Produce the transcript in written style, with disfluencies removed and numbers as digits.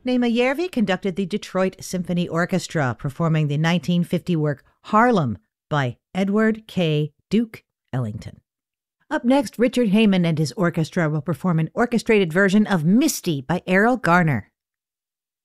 Nema Järvi conducted the Detroit Symphony Orchestra, performing the 1950 work Harlem by Edward K. Duke Ellington. Up next, Richard Heyman and his orchestra will perform an orchestrated version of Misty by Errol Garner.